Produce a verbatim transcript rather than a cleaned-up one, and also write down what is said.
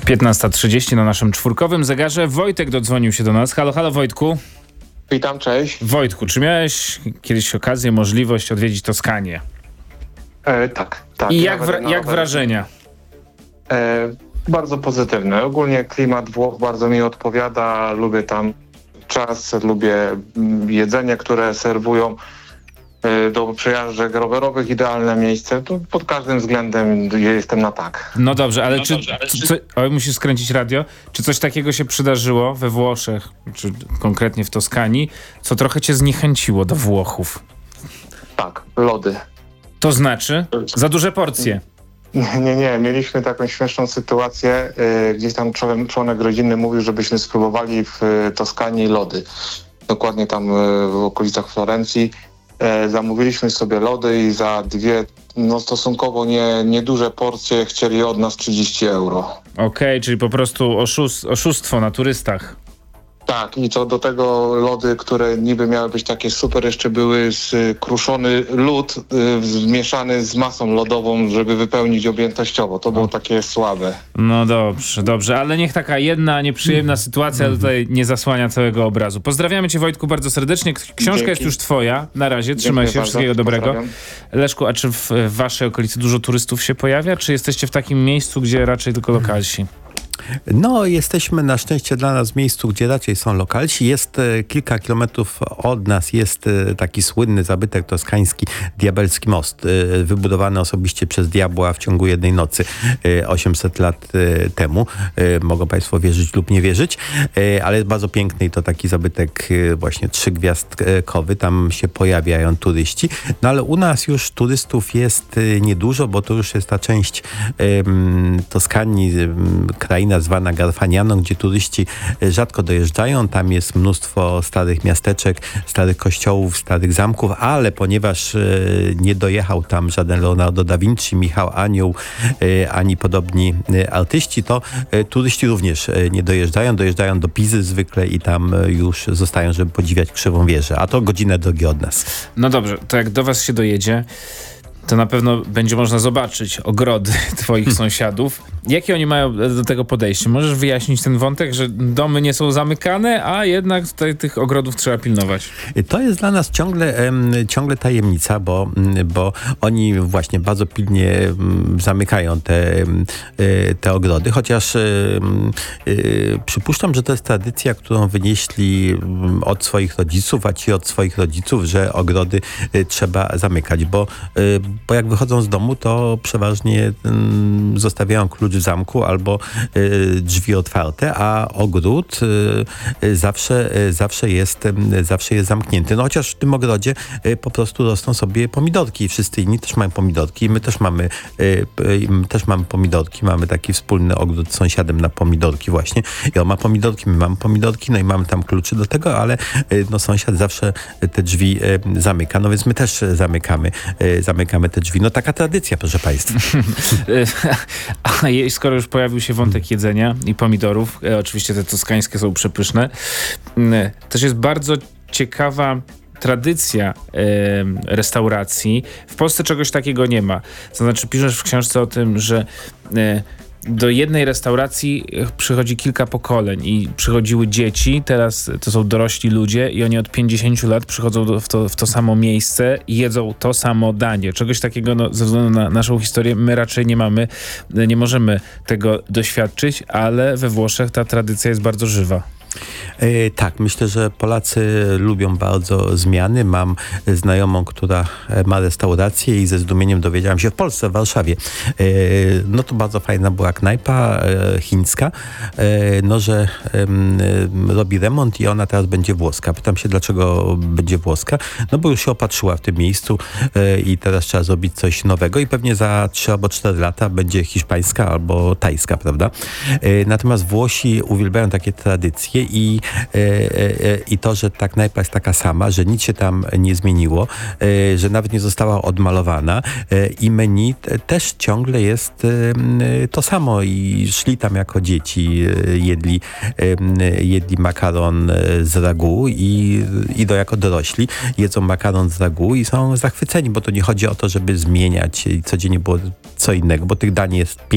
piętnasta trzydzieści na naszym czwórkowym zegarze. Wojtek dodzwonił się do nas. Halo, halo Wojtku. Witam, cześć. Wojtku, czy miałeś kiedyś okazję, możliwość odwiedzić Toskanię? E, tak, tak. I ja jak, wra- jak wrażenia? E, bardzo pozytywne. Ogólnie klimat Włoch bardzo mi odpowiada. Lubię tam czas, lubię jedzenie, które serwują. Do przejażdżek rowerowych idealne miejsce. Tu pod każdym względem jestem na tak. No dobrze, ale no czy... Dobrze, ale czy... czy... Co, oj, musisz skręcić radio. Czy coś takiego się przydarzyło we Włoszech, czy konkretnie w Toskanii, co trochę cię zniechęciło do Włochów? Tak, lody. To znaczy? Za duże porcje. Nie, nie, nie. Mieliśmy taką śmieszną sytuację. Yy, gdzieś tam członek, członek rodziny mówił, żebyśmy spróbowali w y, Toskanii lody. Dokładnie tam y, w okolicach Florencji. Zamówiliśmy sobie lody i za dwie no stosunkowo nie, nieduże porcje chcieli od nas trzydzieści euro. Okej, okay, czyli po prostu oszust, oszustwo na turystach. Tak, i to do tego lody, które niby miały być takie super, jeszcze były z kruszony lód y, zmieszany z masą lodową, żeby wypełnić objętościowo. To było takie słabe. No dobrze, dobrze, ale niech taka jedna nieprzyjemna sytuacja tutaj nie zasłania całego obrazu. Pozdrawiamy cię, Wojtku, bardzo serdecznie. Książka Dzięki. Jest już twoja. Na razie, trzymaj Dziękuję się, wszystkiego bardzo. dobrego. Pozdrawiam. Leszku, a czy w, w waszej okolicy dużo turystów się pojawia, czy jesteście w takim miejscu, gdzie raczej tylko lokalsi? No, jesteśmy na szczęście dla nas w miejscu, gdzie raczej są lokalsi. Jest e, kilka kilometrów od nas jest e, taki słynny zabytek toskański, Diabelski Most, e, wybudowany osobiście przez diabła w ciągu jednej nocy e, osiemset lat e, temu. E, mogą państwo wierzyć lub nie wierzyć, e, ale jest bardzo piękny i to taki zabytek e, właśnie trzygwiazdkowy. Tam się pojawiają turyści. No ale u nas już turystów jest e, niedużo, bo to już jest ta część e, Toskanii, e, kraina zwana Garfagnano, gdzie turyści rzadko dojeżdżają. Tam jest mnóstwo starych miasteczek, starych kościołów, starych zamków, ale ponieważ e, nie dojechał tam żaden Leonardo da Vinci, Michał Anioł, e, ani podobni e, artyści, to e, turyści również e, nie dojeżdżają. Dojeżdżają do Pizy zwykle i tam e, już zostają, żeby podziwiać Krzywą Wieżę. A to godzinę drogi od nas. No dobrze, to jak do was się dojedzie, to na pewno będzie można zobaczyć ogrody twoich hmm. sąsiadów. Jakie oni mają do tego podejście? Możesz wyjaśnić ten wątek, że domy nie są zamykane, a jednak tutaj tych ogrodów trzeba pilnować? To jest dla nas ciągle, um, ciągle tajemnica, bo, bo oni właśnie bardzo pilnie um, zamykają te, um, te ogrody, chociaż um, y, przypuszczam, że to jest tradycja, którą wynieśli um, od swoich rodziców, a ci od swoich rodziców, że ogrody y, trzeba zamykać, bo, y, bo jak wychodzą z domu, to przeważnie y, zostawiają klucz w zamku albo y, drzwi otwarte, a ogród y, y, zawsze, y, zawsze, jest, y, zawsze jest zamknięty. No chociaż w tym ogrodzie y, po prostu rosną sobie pomidorki. Wszyscy inni też mają pomidorki. My też mamy, y, y, my też mamy pomidorki. Mamy taki wspólny ogród z sąsiadem na pomidorki właśnie. I on ma pomidorki, my mamy pomidorki, no i mamy tam kluczy do tego, ale y, no sąsiad zawsze te drzwi y, zamyka. No więc my też zamykamy, y, zamykamy te drzwi. No taka tradycja, proszę państwa. A skoro już pojawił się wątek jedzenia i pomidorów, e, oczywiście te toskańskie są przepyszne, e, też jest bardzo ciekawa tradycja e, restauracji. W Polsce czegoś takiego nie ma. To znaczy piszesz w książce o tym, że e, do jednej restauracji przychodzi kilka pokoleń i przychodziły dzieci, teraz to są dorośli ludzie i oni od pięćdziesięciu lat przychodzą do, w, to, w to samo miejsce i jedzą to samo danie. Czegoś takiego no, ze względu na naszą historię my raczej nie mamy, nie możemy tego doświadczyć, ale we Włoszech ta tradycja jest bardzo żywa. E, tak, myślę, że Polacy lubią bardzo zmiany. Mam znajomą, która ma restaurację i ze zdumieniem dowiedziałam się w Polsce, w Warszawie. E, no to bardzo fajna była knajpa e, chińska, e, no że e, robi remont i ona teraz będzie włoska. Pytam się, dlaczego będzie włoska? No bo już się opatrzyła w tym miejscu e, i teraz trzeba zrobić coś nowego i pewnie za trzy albo cztery lata będzie hiszpańska albo tajska, prawda? E, natomiast Włosi uwielbiają takie tradycje i, e, e, i to, że ta knajpa jest taka sama, że nic się tam nie zmieniło, e, że nawet nie została odmalowana e, i menu t, też ciągle jest e, to samo i szli tam jako dzieci, e, jedli, e, jedli makaron z ragu i idą jako dorośli, jedzą makaron z ragu i są zachwyceni, bo to nie chodzi o to, żeby zmieniać i codziennie było co innego, bo tych dań jest